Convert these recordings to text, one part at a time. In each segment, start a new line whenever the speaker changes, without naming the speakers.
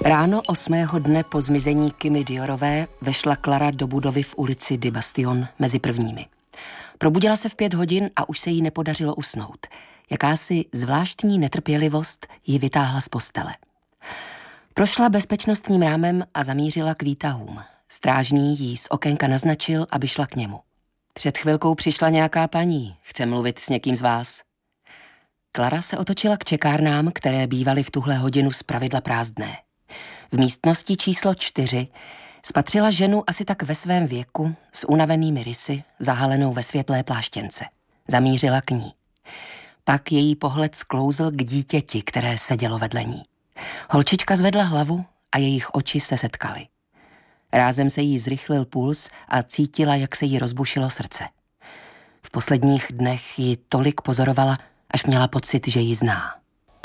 Ráno 8. dne po zmizení Kimi Diorové vešla Clara do budovy v ulici de Bastion mezi prvními. Probudila se v 5 hodin a už se jí nepodařilo usnout. Jakási zvláštní netrpělivost ji vytáhla z postele. Prošla bezpečnostním rámem a zamířila k výtahům. Strážný jí z okénka naznačil, aby šla k němu. Před chvilkou přišla nějaká paní. Chce mluvit s někým z vás. Clara se otočila k čekárnám, které bývaly v tuhle hodinu zpravidla prázdné. V místnosti číslo 4 spatřila ženu asi tak ve svém věku s unavenými rysy, zahalenou ve světlé pláštěnce. Zamířila k ní. Pak její pohled sklouzl k dítěti, které sedělo vedle ní. Holčička zvedla hlavu a jejich oči se setkaly. Rázem se jí zrychlil puls a cítila, jak se jí rozbušilo srdce. V posledních dnech ji tolik pozorovala, až měla pocit, že ji zná.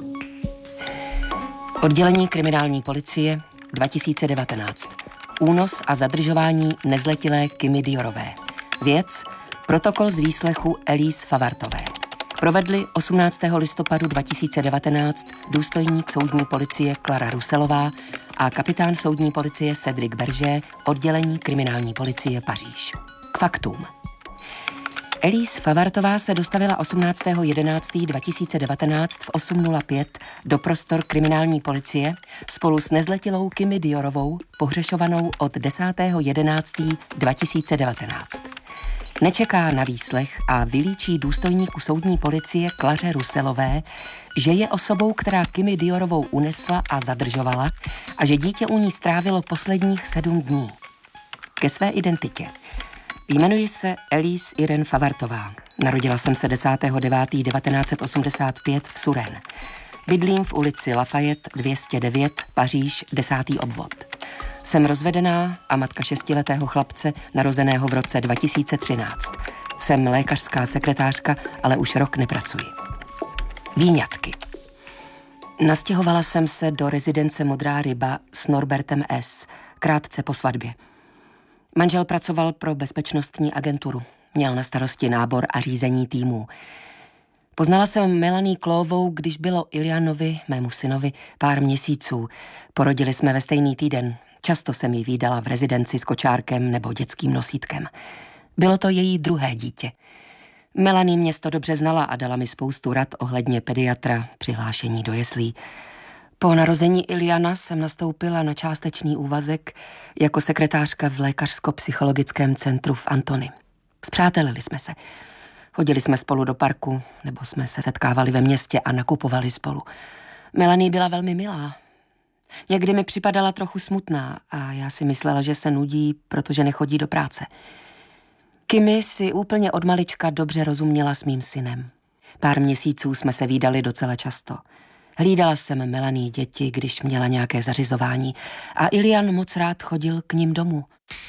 Oddělení kriminální policie 2019. Únos a zadržování nezletilé Kimi Diorové. Věc: protokol z výslechu Elise Favartové. Provedli 18. listopadu 2019 důstojník soudní policie Clara Russelová a kapitán soudní policie Cédric Berger, oddělení kriminální policie Paříž. K faktům. Elise Favartová se dostavila 18.11.2019 v 8:05 do prostor kriminální policie spolu s nezletilou Kimi Diorovou, pohřešovanou od 10.11.2019. Nečeká na výslech a vylíčí důstojníku soudní policie Claře Russelové, že je osobou, která Kimi Diorovou unesla a zadržovala a že dítě u ní strávilo posledních 7 dní. Ke své identitě. Jmenuji se Elise Irene Favartová. Narodila jsem se 10.9.1985 v Suren. Bydlím v ulici Lafayette 209, Paříž, 10. obvod. Jsem rozvedená a matka 6letého chlapce, narozeného v roce 2013. Jsem lékařská sekretářka, ale už rok nepracuji. Výňatky. Nastěhovala jsem se do rezidence Modrá ryba s Norbertem S. krátce po svatbě. Manžel pracoval pro bezpečnostní agenturu. Měl na starosti nábor a řízení týmů. Poznala jsem Melanie Klovou, když bylo Ilianovi, mému synovi, pár měsíců. Porodili jsme ve stejný týden. Často jsem ji vídala v rezidenci s kočárkem nebo dětským nosítkem. Bylo to její druhé dítě. Melanie město dobře znala a dala mi spoustu rad ohledně pediatra, přihlášení do jeslí. Po narození Iliana jsem nastoupila na částečný úvazek jako sekretářka v lékařsko-psychologickém centru v Antony. Spřátelili jsme se. Chodili jsme spolu do parku, nebo jsme se setkávali ve městě a nakupovali spolu. Melanie byla velmi milá. Někdy mi připadala trochu smutná a já si myslela, že se nudí, protože nechodí do práce. Kimi si úplně od malička dobře rozuměla s mým synem. Pár měsíců jsme se vídali docela často. Hlídala jsem Melanie děti, když měla nějaké zařizování a Ilian moc rád chodil k ním domů.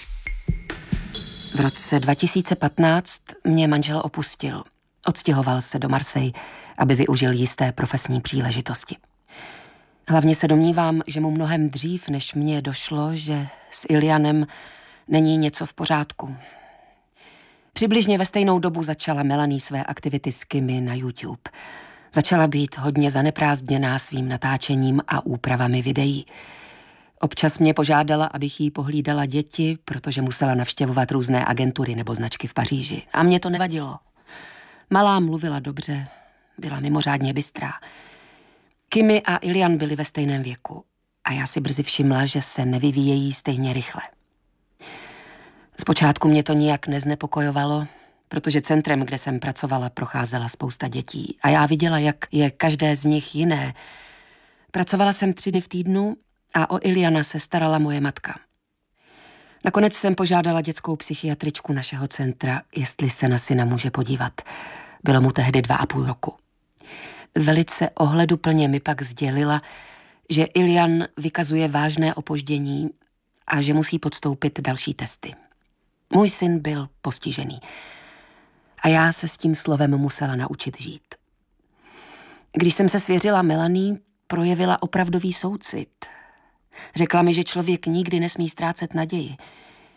V roce 2015 mě manžel opustil. Odstěhoval se do Marseille, aby využil jisté profesní příležitosti. Hlavně se domnívám, že mu mnohem dřív, než mně došlo, že s Ilianem není něco v pořádku. Přibližně ve stejnou dobu začala Melanie své aktivity s Kimi na YouTube. Začala být hodně zaneprázdněná svým natáčením a úpravami videí. Občas mě požádala, abych jí pohlídala děti, protože musela navštěvovat různé agentury nebo značky v Paříži. A mě to nevadilo. Malá mluvila dobře, byla mimořádně bystrá. Kimi a Ilian byli ve stejném věku a já si brzy všimla, že se nevyvíjejí stejně rychle. Zpočátku mě to nijak neznepokojovalo, protože centrem, kde jsem pracovala, procházela spousta dětí a já viděla, jak je každé z nich jiné. Pracovala jsem 3 dny v týdnu a o Iliana se starala moje matka. Nakonec jsem požádala dětskou psychiatričku našeho centra, jestli se na syna může podívat. Bylo mu tehdy 2,5 roku. Velice ohleduplně mi pak sdělila, že Ilian vykazuje vážné opoždění a že musí podstoupit další testy. Můj syn byl postižený a já se s tím slovem musela naučit žít. Když jsem se svěřila Melanie, projevila opravdový soucit. Řekla mi, že člověk nikdy nesmí ztrácet naději.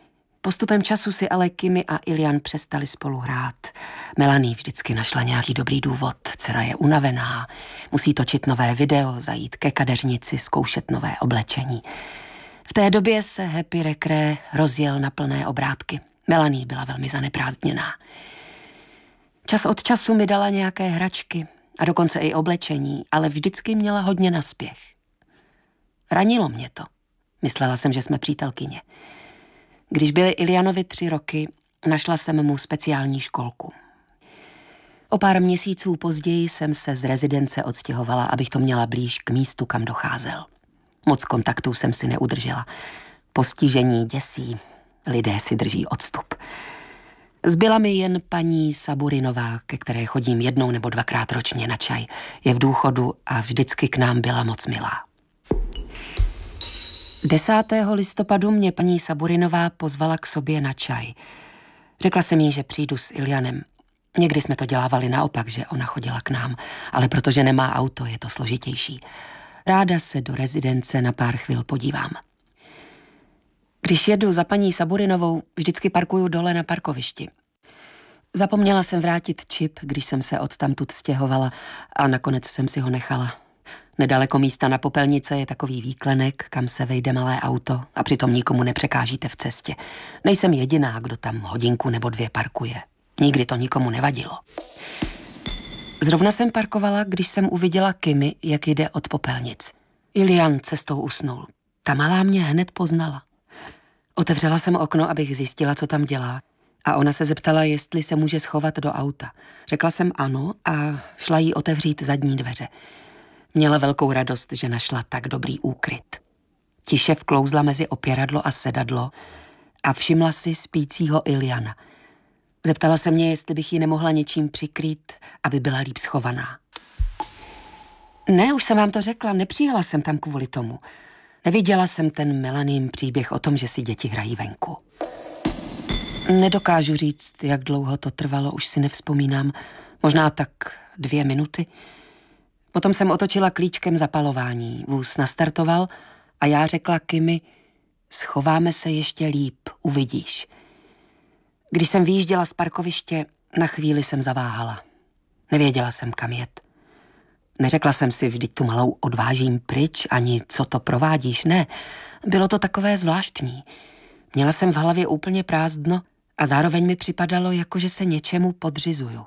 Postupem času si ale Kimi a Ilian přestali spolu hrát. Melanie vždycky našla nějaký dobrý důvod. Dcera je unavená, musí točit nové video, zajít ke kadeřnici, zkoušet nové oblečení. V té době se Happy Recre rozjel na plné obrátky. Melanie byla velmi zaneprázdněná. Čas od času mi dala nějaké hračky a dokonce i oblečení, ale vždycky měla hodně na spěch. Ranilo mě to. Myslela jsem, že jsme přítelkyně. Když byly Ilianovi 3 roky, našla jsem mu speciální školku. O pár měsíců později jsem se z rezidence odstěhovala, abych to měla blíž k místu, kam docházel. Moc kontaktů jsem si neudržela. Postižení děsí, lidé si drží odstup. Zbyla mi jen paní Saburinová, ke které chodím 1 nebo 2krát ročně na čaj. Je v důchodu a vždycky k nám byla moc milá. 10. listopadu mě paní Saburinová pozvala k sobě na čaj. Řekla jsem jí, že přijdu s Ilianem. Někdy jsme to dělávali naopak, že ona chodila k nám, ale protože nemá auto, je to složitější. Ráda se do rezidence na pár chvil podívám. Když jedu za paní Saburinovou, vždycky parkuju dole na parkovišti. Zapomněla jsem vrátit čip, když jsem se odtamtud stěhovala a nakonec jsem si ho nechala. Nedaleko místa na popelnice je takový výklenek, kam se vejde malé auto a přitom nikomu nepřekážíte v cestě. Nejsem jediná, kdo tam 1 nebo 2 hodiny parkuje. Nikdy to nikomu nevadilo. Zrovna jsem parkovala, když jsem uviděla Kimi, jak jde od popelnic. Ilian cestou usnul. Ta malá mě hned poznala. Otevřela jsem okno, abych zjistila, co tam dělá, a ona se zeptala, jestli se může schovat do auta. Řekla jsem ano a šla jí otevřít zadní dveře. Měla velkou radost, že našla tak dobrý úkryt. Tiše vklouzla mezi opěradlo a sedadlo a všimla si spícího Iliana. Zeptala se mě, jestli bych ji nemohla něčím přikrýt, aby byla líp schovaná. Ne, už jsem vám to řekla, nepřijela jsem tam kvůli tomu. Neviděla jsem ten Melanin příběh o tom, že si děti hrají venku. Nedokážu říct, jak dlouho to trvalo, už si nevzpomínám. Možná tak 2 minuty. Potom jsem otočila klíčkem zapalování. Vůz nastartoval a já řekla Kimi, schováme se ještě líp, uvidíš. Když jsem vyjížděla z parkoviště, na chvíli jsem zaváhala. Nevěděla jsem, kam jet. Neřekla jsem si, vždyť tu malou odvážím pryč, ani co to provádíš, ne. Bylo to takové zvláštní. Měla jsem v hlavě úplně prázdno a zároveň mi připadalo, jako že se něčemu podřizuju.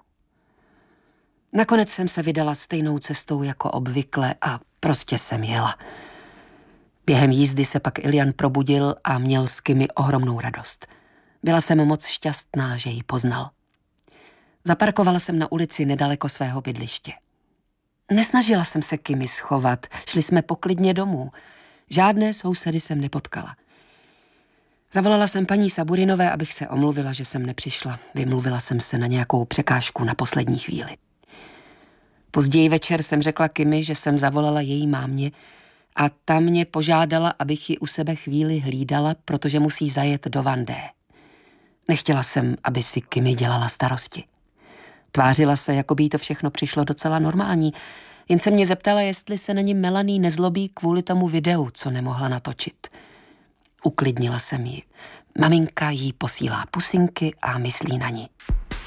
Nakonec jsem se vydala stejnou cestou jako obvykle a prostě jsem jela. Během jízdy se pak Ilian probudil a měl s Kimi ohromnou radost. Byla jsem moc šťastná, že ji poznal. Zaparkovala jsem na ulici nedaleko svého bydliště. Nesnažila jsem se Kimi schovat, šli jsme poklidně domů. Žádné sousedy jsem nepotkala. Zavolala jsem paní Saburinové, abych se omluvila, že jsem nepřišla. Vymluvila jsem se na nějakou překážku na poslední chvíli. Později večer jsem řekla Kimi, že jsem zavolala její mámě a ta mě požádala, abych ji u sebe chvíli hlídala, protože musí zajet do Vendée. Nechtěla jsem, aby si Kimi dělala starosti. Tvářila se, jako by jí to všechno přišlo docela normální, jen se mě zeptala, jestli se na ní Melanie nezlobí kvůli tomu videu, co nemohla natočit. Uklidnila jsem ji. Maminka jí posílá pusinky a myslí na ní.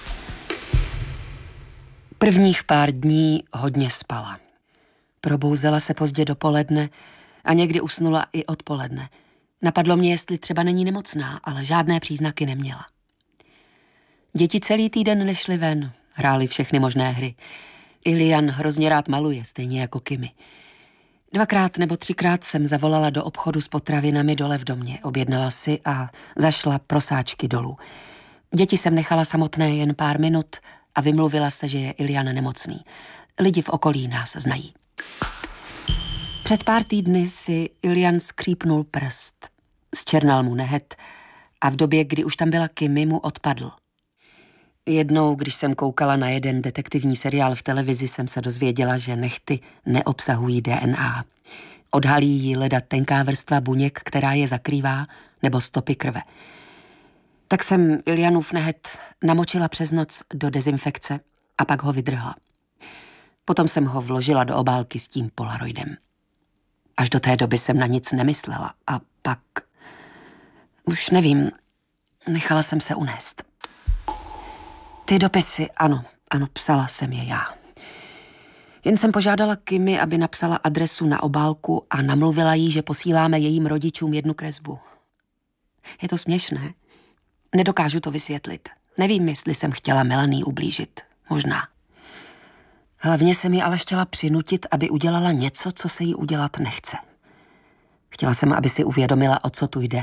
Prvních pár dní hodně spala. Probouzela se pozdě dopoledne a někdy usnula i odpoledne. Napadlo mě, jestli třeba není nemocná, ale žádné příznaky neměla. Děti celý týden nešly ven, hráli všechny možné hry. Ilian hrozně rád maluje, stejně jako Kimi. 2krát nebo 3krát jsem zavolala do obchodu s potravinami dole v domě, objednala si a zašla pro sáčky dolů. Děti jsem nechala samotné jen pár minut a vymluvila se, že je Ilian nemocný. Lidi v okolí nás znají. Před pár týdny si Ilian skřípnul prst. Zčernal mu nehet a v době, kdy už tam byla Kimi, mu odpadl. Jednou, když jsem koukala na jeden detektivní seriál v televizi, jsem se dozvěděla, že nehty neobsahují DNA. Odhalí jí leda tenká vrstva buněk, která je zakrývá, nebo stopy krve. Tak jsem Ilianův nehet namočila přes noc do dezinfekce a pak ho vydrhla. Potom jsem ho vložila do obálky s tím polaroidem. Až do té doby jsem na nic nemyslela a pak... Už nevím, Nechala jsem se unést. Ty dopisy, ano, psala jsem je já. Jen jsem požádala Kimi, aby napsala adresu na obálku a namluvila jí, že posíláme jejím rodičům jednu kresbu. Je to směšné. Nedokážu to vysvětlit. Nevím, jestli jsem chtěla Melanie ublížit. Možná. Hlavně jsem ji ale chtěla přinutit, aby udělala něco, co se jí udělat nechce. Chtěla jsem, aby si uvědomila, o co tu jde.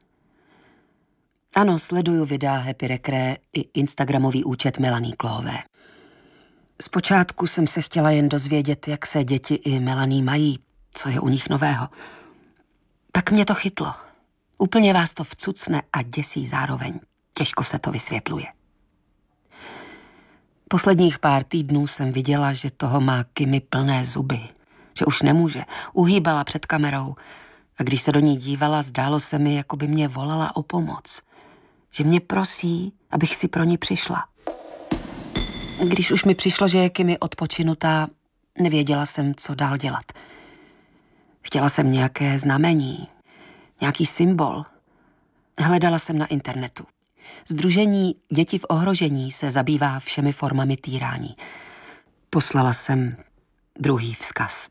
Ano, sleduju videa Happy Recre i instagramový účet Melanie Chloeové. Zpočátku jsem se chtěla jen dozvědět, jak se děti i Melanie mají, co je u nich nového. Pak mě to chytlo. Úplně vás to vcucne a děsí zároveň. Těžko se to vysvětluje. Posledních pár týdnů jsem viděla, že toho má Kimi plné zuby. Že už nemůže. Uhýbala před kamerou. A když se do ní dívala, zdálo se mi, jako by mě volala o pomoc. Že mě prosí, abych si pro ní přišla. Když už mi přišlo, že je Kimi odpočinutá, nevěděla jsem, co dál dělat. Chtěla jsem nějaké znamení, nějaký symbol. Hledala jsem na internetu. Sdružení Děti v ohrožení se zabývá všemi formami týrání. Poslala jsem druhý vzkaz.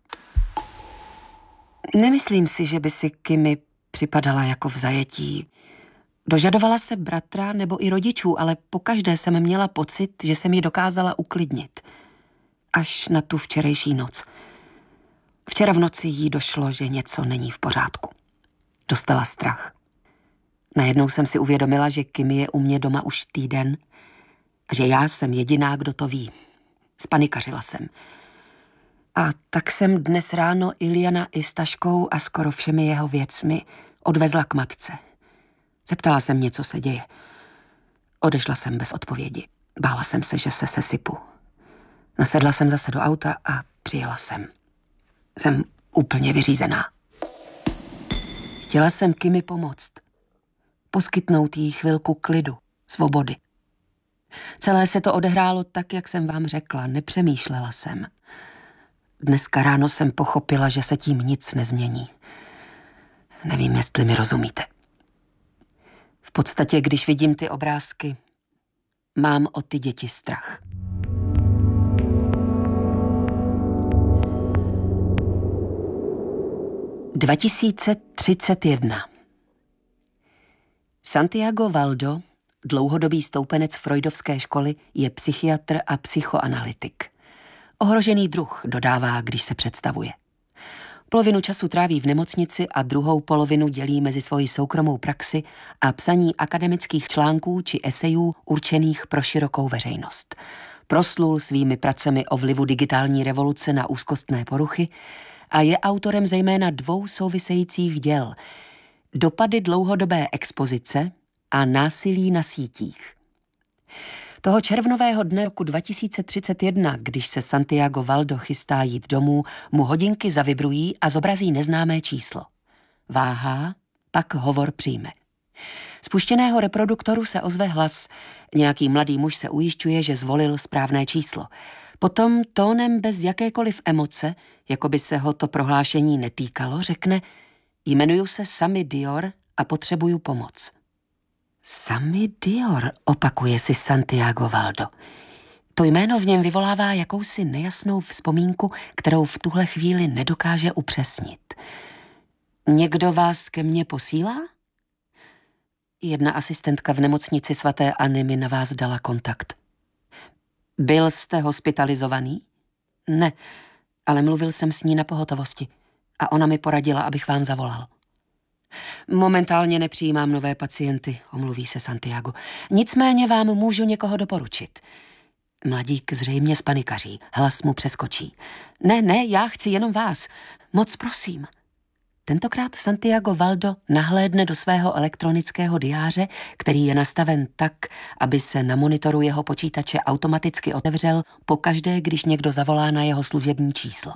Nemyslím si, že by si Kimi připadala jako v zajetí. Dožadovala se bratra nebo i rodičů, ale pokaždé jsem měla pocit, že jsem ji dokázala uklidnit. Až na tu včerejší noc. Včera v noci jí došlo, že něco není v pořádku. Dostala strach. Najednou jsem si uvědomila, že Kimi je u mě doma už týden a že já jsem jediná, kdo to ví. Spanikařila jsem. A tak jsem dnes ráno Iliana i s taškou a skoro všemi jeho věcmi odvezla k matce. Zeptala jsem mě, co se děje. Odešla jsem bez odpovědi. Bála jsem se, že se sesypu. Nasedla jsem zase do auta a přijela jsem. Jsem úplně vyřízená. Chtěla jsem Kimi pomoct. Poskytnout jí chvilku klidu, svobody. Celé se to odehrálo tak, jak jsem vám řekla. Nepřemýšlela jsem. Dneska ráno jsem pochopila, že se tím nic nezmění. Nevím, jestli mi rozumíte. V podstatě, když vidím ty obrázky, mám o ty děti strach. – 2031. Santiago Valdo, dlouhodobý stoupenec freudovské školy, je psychiatr a psychoanalytik. Ohrožený druh, dodává, když se představuje. Polovinu času tráví v nemocnici a druhou polovinu dělí mezi svoji soukromou praxi a psaní akademických článků či esejů určených pro širokou veřejnost. Proslul svými pracemi o vlivu digitální revoluce na úzkostné poruchy a je autorem zejména 2 souvisejících děl: Dopady dlouhodobé expozice a Násilí na sítích. Toho červnového dne roku 2031, když se Santiago Valdo chystá jít domů, mu hodinky zavibrují a zobrazí neznámé číslo. Váhá, pak hovor přijme. Z puštěného reproduktoru se ozve hlas. Nějaký mladý muž se ujišťuje, že zvolil správné číslo. Potom tónem bez jakékoliv emoce, jako by se ho to prohlášení netýkalo, řekne: jmenuju se Sami Dior a potřebuju pomoc. Sami Dior, opakuje si Santiago Valdo. To jméno v něm vyvolává jakousi nejasnou vzpomínku, kterou v tuhle chvíli nedokáže upřesnit. Někdo vás ke mně posílá? Jedna asistentka v nemocnici svaté Anny mi na vás dala kontakt. Byl jste hospitalizovaný? Ne, ale mluvil jsem s ní na pohotovosti a ona mi poradila, abych vám zavolal. Momentálně nepřijímám nové pacienty, omluví se Santiago. Nicméně vám můžu někoho doporučit. Mladík zřejmě spanikaří, hlas mu přeskočí. Ne, já chci jenom vás. Moc prosím. Tentokrát Santiago Valdo nahlédne do svého elektronického diáře, který je nastaven tak, aby se na monitoru jeho počítače automaticky otevřel pokaždé, když někdo zavolá na jeho služební číslo.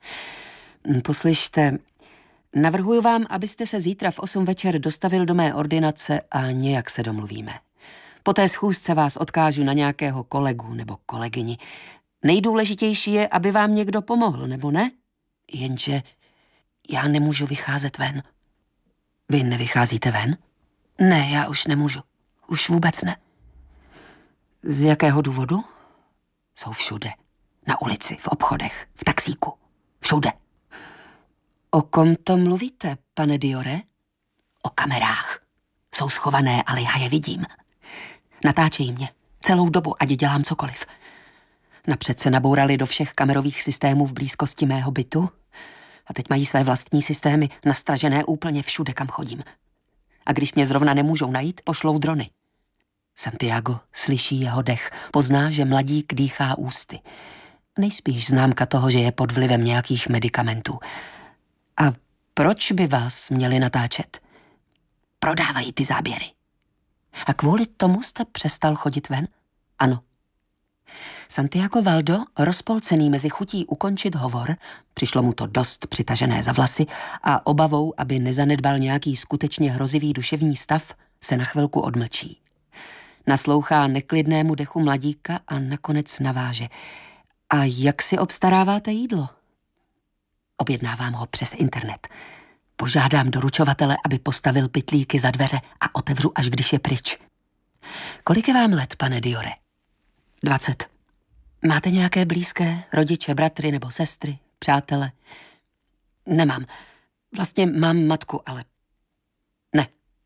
Poslyšte, navrhuji vám, abyste se zítra v 8 večer dostavil do mé ordinace a nějak se domluvíme. Po té schůzce vás odkážu na nějakého kolegu nebo kolegyni. Nejdůležitější je, aby vám někdo pomohl, nebo ne? Jenže já nemůžu vycházet ven. Vy nevycházíte ven? Ne, já už nemůžu. Už vůbec ne. Z jakého důvodu? Jsou všude. Na ulici, v obchodech, v taxíku. Všude. O kom to mluvíte, pane Diore? O kamerách. Jsou schované, ale já je vidím. Natáčejí mě. Celou dobu, ať dělám cokoliv. Napřed se nabourali do všech kamerových systémů v blízkosti mého bytu a teď mají své vlastní systémy nastražené úplně všude, kam chodím. A když mě zrovna nemůžou najít, pošlou drony. Santiago slyší jeho dech, pozná, že mladík dýchá ústy. Nejspíš známka toho, že je pod vlivem nějakých medikamentů. A proč by vás měli natáčet? Prodávají ty záběry. A kvůli tomu jste přestal chodit ven? Ano. Santiago Valdo, rozpolcený mezi chutí ukončit hovor, přišlo mu to dost přitažené za vlasy a obavou, aby nezanedbal nějaký skutečně hrozivý duševní stav, se na chvilku odmlčí. Naslouchá neklidnému dechu mladíka a nakonec naváže. A jak si obstaráváte jídlo? Objednávám ho přes internet. Požádám doručovatele, aby postavil pytlíky za dveře a otevřu, až když je pryč. Kolik je vám let, pane Diore? 20. Máte nějaké blízké rodiče, bratry nebo sestry, přátele? Nemám. Vlastně mám matku, ale ne.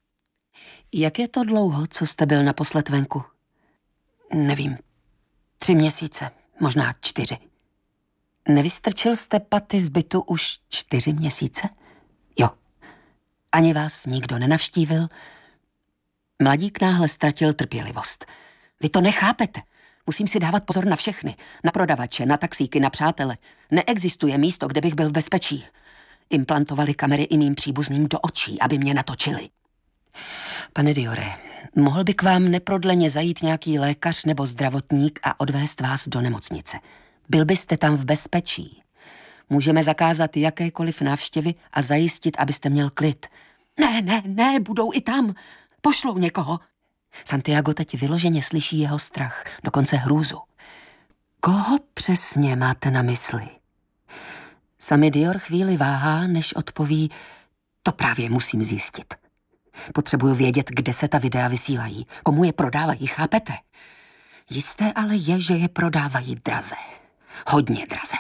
Jak je to dlouho, co jste byl naposled venku? Nevím. 3 měsíce, možná 4. Nevystrčil jste paty z bytu už 4 měsíce? Jo. Ani vás nikdo nenavštívil? Mladík náhle ztratil trpělivost. Vy to nechápete. Musím si dávat pozor na všechny. Na prodavače, na taxíky, na přátele. Neexistuje místo, kde bych byl v bezpečí. Implantovali kamery i mým příbuzným do očí, aby mě natočili. Pane Diore, mohl by k vám neprodleně zajít nějaký lékař nebo zdravotník a odvést vás do nemocnice. Byl byste tam v bezpečí. Můžeme zakázat jakékoliv návštěvy a zajistit, abyste měl klid. Ne, budou i tam. Pošlou někoho. Santiago teď vyloženě slyší jeho strach, dokonce hrůzu. Koho přesně máte na mysli? Sami Dior chvíli váhá, než odpoví, to právě musím zjistit. Potřebuju vědět, kde se ta videa vysílají, komu je prodávají, chápete? Jisté ale je, že je prodávají draze. Hodně draze.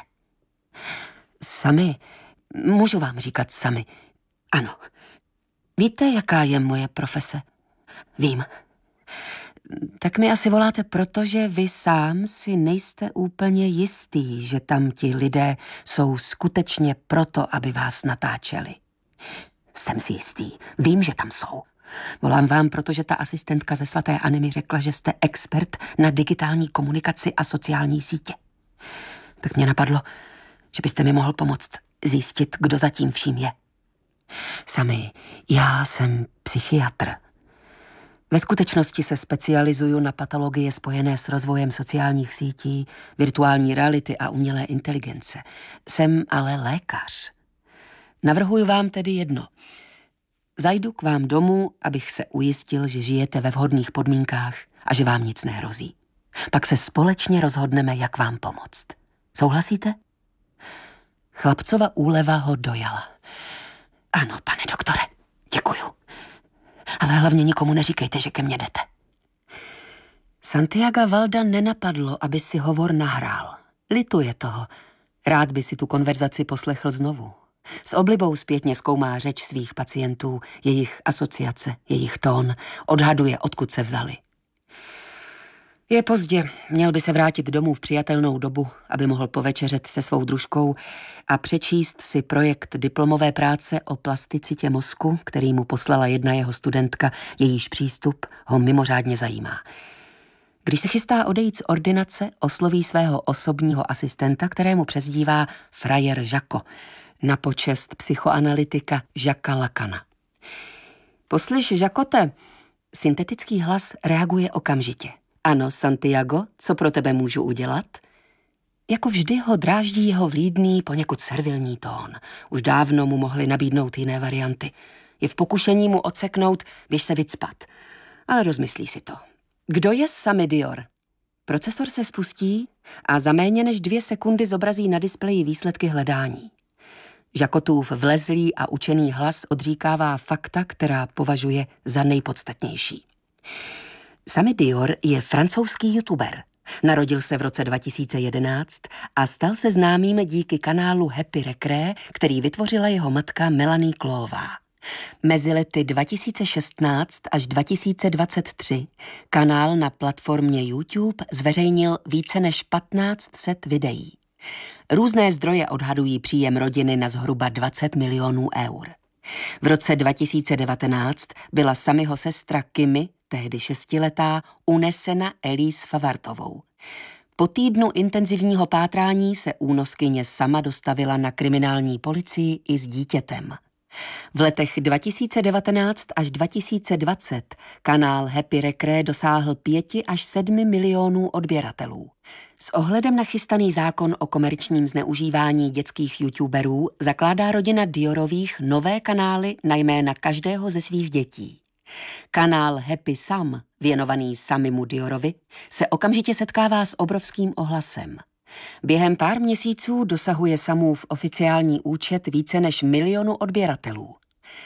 Sami, můžu vám říkat sami. Ano. Víte, jaká je moje profese? Vím. Tak mi asi voláte, protože vy sám si nejste úplně jistý, že tam ti lidé jsou skutečně proto, aby vás natáčeli. Jsem si jistý. Vím, že tam jsou. Volám vám, protože ta asistentka ze svaté Anny mi řekla, že jste expert na digitální komunikaci a sociální sítě. Tak mě napadlo, že byste mi mohl pomoct zjistit, kdo zatím vším je. Sami, já jsem psychiatr. Ve skutečnosti se specializuju na patologie spojené s rozvojem sociálních sítí, virtuální reality a umělé inteligence. Jsem ale lékař. Navrhuji vám tedy jedno. Zajdu k vám domů, abych se ujistil, že žijete ve vhodných podmínkách a že vám nic nehrozí. Pak se společně rozhodneme, jak vám pomoct. Souhlasíte? Chlapcova úleva ho dojala. Ano, pane doktore, děkuju. Ale hlavně nikomu neříkejte, že ke mně jdete. Santiaga Valda nenapadlo, aby si hovor nahrál. Lituje toho. Rád by si tu konverzaci poslechl znovu. S oblibou zpětně zkoumá řeč svých pacientů, jejich asociace, jejich tón, odhaduje, odkud se vzali. Je pozdě, měl by se vrátit domů v přijatelnou dobu, aby mohl povečeřet se svou družkou a přečíst si projekt diplomové práce o plasticitě mozku, který mu poslala jedna jeho studentka, jejíž přístup ho mimořádně zajímá. Když se chystá odejít z ordinace, osloví svého osobního asistenta, kterému přezdívá frajer Žako, na počest psychoanalytika Jacquesa Lacana. Poslyš, Žakote, syntetický hlas reaguje okamžitě. Ano, Santiago, co pro tebe můžu udělat? Jako vždy ho dráždí jeho vlídný, poněkud servilní tón. Už dávno mu mohli nabídnout jiné varianty. Je v pokušení mu odseknout, běž se vycpat. Ale rozmyslí si to. Kdo je Sami Dior? Procesor se spustí a za méně než 2 sekundy zobrazí na displeji výsledky hledání. Žakotův vlezlý a učený hlas odříkává fakta, která považuje za nejpodstatnější. Sami Dior je francouzský youtuber. Narodil se v roce 2011 a stal se známým díky kanálu Happy Recré, který vytvořila jeho matka Melanie Cloová. Mezi lety 2016 až 2023 kanál na platformě YouTube zveřejnil více než 1500 videí. Různé zdroje odhadují příjem rodiny na zhruba 20 milionů eur. V roce 2019 byla Samiho sestra Kimi, tehdy 6letá, unesena Elise Favartovou. Po týdnu intenzivního pátrání se únoskyně sama dostavila na kriminální policii i s dítětem. V letech 2019 až 2020 kanál Happy Recré dosáhl 5 až 7 milionů odběratelů. S ohledem na chystaný zákon o komerčním zneužívání dětských youtuberů zakládá rodina Diorových nové kanály na jména každého ze svých dětí. Kanál Happy Sam, věnovaný Samimu Diorovi, se okamžitě setkává s obrovským ohlasem. Během pár měsíců dosahuje Samův oficiální účet více než 1 milionu odběratelů.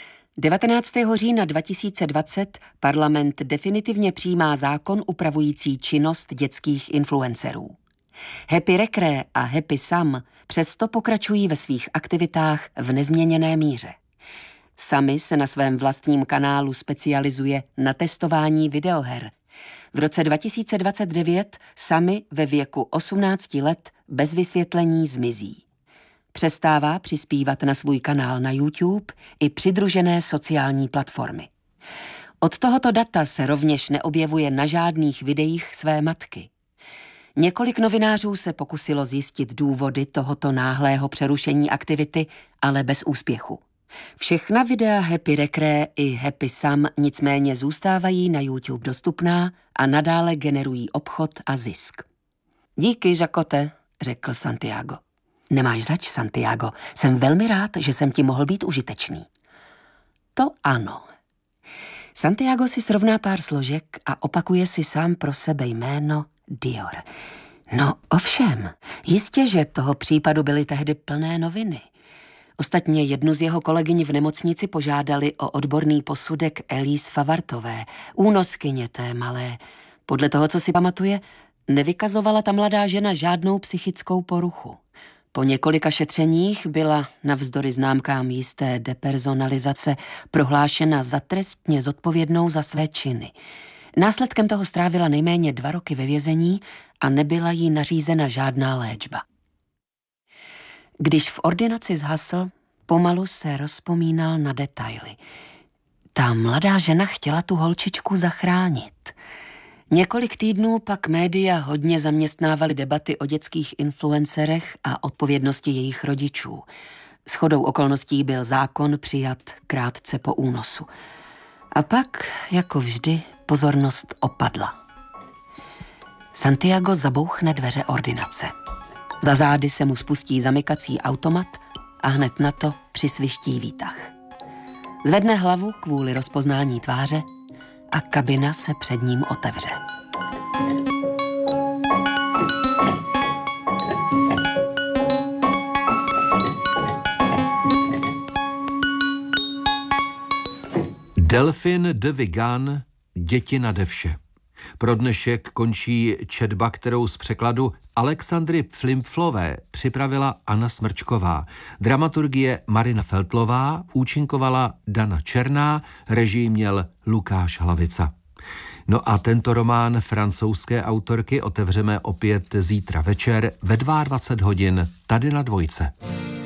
19. října 2020 parlament definitivně přijímá zákon upravující činnost dětských influencerů. Happy Recré a Happy Sam přesto pokračují ve svých aktivitách v nezměněné míře. Sami se na svém vlastním kanálu specializuje na testování videoher. V roce 2029 Sami ve věku 18 let bez vysvětlení zmizí. Přestává přispívat na svůj kanál na YouTube i přidružené sociální platformy. Od tohoto data se rovněž neobjevuje na žádných videích své matky. Několik novinářů se pokusilo zjistit důvody tohoto náhlého přerušení aktivity, ale bez úspěchu. Všechna videa Happy Recré i Happy Sam nicméně zůstávají na YouTube dostupná a nadále generují obchod a zisk. Díky, Žakote, řekl Santiago. Nemáš zač, Santiago, jsem velmi rád, že jsem ti mohl být užitečný. To ano. Santiago si srovná pár složek a opakuje si sám pro sebe jméno Dior. No ovšem, jistě, že toho případu byly tehdy plné noviny. Ostatně jednu z jeho kolegyň v nemocnici požádali o odborný posudek Elise Favartové, únoskyně té malé. Podle toho, co si pamatuje, nevykazovala ta mladá žena žádnou psychickou poruchu. Po několika šetřeních byla navzdory známkám jisté depersonalizace prohlášena za trestně zodpovědnou za své činy. Následkem toho strávila nejméně 2 roky ve vězení a nebyla jí nařízena žádná léčba. Když v ordinaci zhasl, pomalu se rozpomínal na detaily. Ta mladá žena chtěla tu holčičku zachránit. Několik týdnů pak média hodně zaměstnávaly debaty o dětských influencerech a odpovědnosti jejich rodičů. Shodou okolností byl zákon přijat krátce po únosu. A pak, jako vždy, pozornost opadla. Santiago zabouchne dveře ordinace. Za zády se mu spustí zamykací automat a hned na to přisviští výtah. Zvedne hlavu kvůli rozpoznání tváře a kabina se před ním otevře.
Delphine de Vigan, Děti nade vše. Pro dnešek končí četba, kterou z překladu Alexandry Flimflové připravila Anna Smrčková. Dramaturgie Marina Feltlová, účinkovala Dana Černá, režii měl Lukáš Hlavica. No a tento román francouzské autorky otevřeme opět zítra večer ve 22 hodin tady na Dvojce.